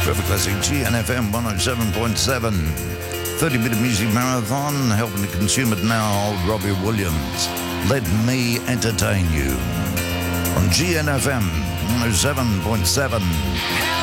Perfect Classic GNFM 107.7. 30-minute music marathon, helping to consume it now. Robbie Williams, Let Me Entertain You on GNFM 107.7.